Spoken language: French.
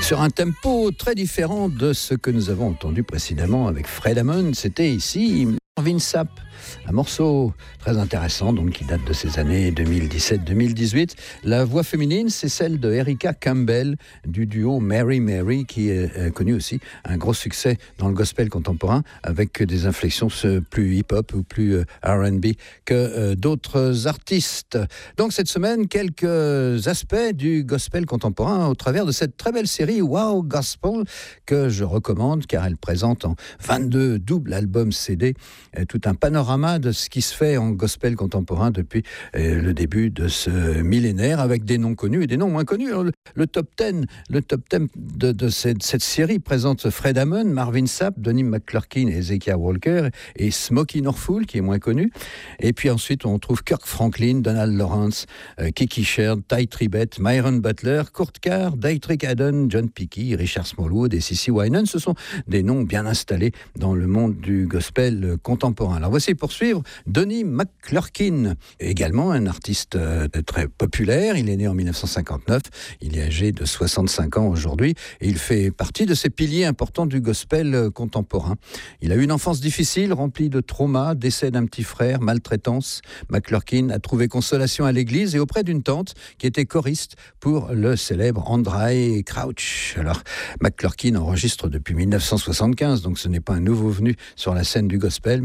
Sur un tempo très différent de ce que nous avons entendu précédemment avec Fred Hammond, c'était ici Marvin Sapp, un morceau très intéressant donc, qui date de ces années 2017-2018. La voix féminine, c'est celle de Erica Campbell du duo Mary Mary, qui est connu aussi un gros succès dans le gospel contemporain avec des inflexions plus hip-hop ou plus R&B que d'autres artistes. Donc cette semaine, quelques aspects du gospel contemporain au travers de cette très belle série Wow Gospel que je recommande car elle présente en 22 doubles albums CD tout un panorama de ce qui se fait en gospel contemporain depuis le début de ce millénaire avec des noms connus et des noms moins connus. Le top 10 de cette série présente Fred Hammond, Marvin Sapp, Donnie McClurkin et Hezekiah Walker et Smokie Norful qui est moins connu. Et puis ensuite on trouve Kirk Franklin, Donald Lawrence, Kiki Sheard, Ty Tribbett, Myron Butler, Kurt Carr, Dietrich Haddon, John Pickey, Richard Smallwood et CeCe Winans. Ce sont des noms bien installés dans le monde du gospel contemporain. Alors voici pour suivre Donnie McClurkin, également un artiste très populaire. Il est né en 1959, il est âgé de 65 ans aujourd'hui et il fait partie de ces piliers importants du gospel contemporain. Il a eu une enfance difficile, remplie de traumas, décès d'un petit frère, maltraitance. McClurkin a trouvé consolation à l'église et auprès d'une tante qui était choriste pour le célèbre Andraé Crouch. Alors McClurkin enregistre depuis 1975, donc ce n'est pas un nouveau venu sur la scène du gospel,